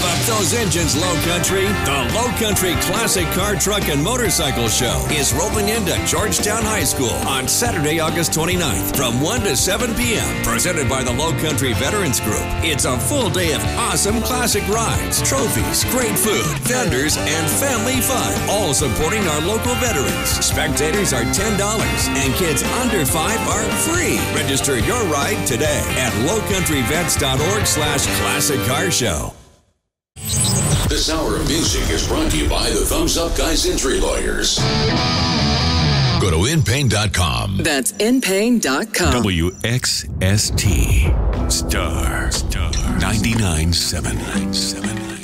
up those engines, Low Country. The Low Country Classic Car, Truck, and Motorcycle Show is rolling into Georgetown High School on Saturday, August 29th from 1 to 7 p.m. Presented by the Low Country Veterans Group. It's a full day of awesome classic rides, trophies, great food, vendors, and family fun. All supporting our local veterans. Spectators are $10 and kids under 5 are free. Register your ride today at lowcountryvets.org/classic car show. This hour of music is brought to you by the Thumbs Up Guys Injury Lawyers. Go to InPain.com. That's InPain.com. WXST. Star 99.7.